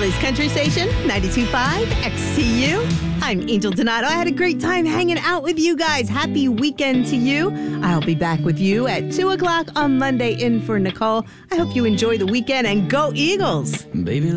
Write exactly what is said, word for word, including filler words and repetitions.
Philly's Country Station, ninety-two point five X T U. I'm Angel Donato. I had a great time hanging out with you guys. Happy weekend to you. I'll be back with you at two o'clock on Monday in for Nicole. I hope you enjoy the weekend and go Eagles. Baby.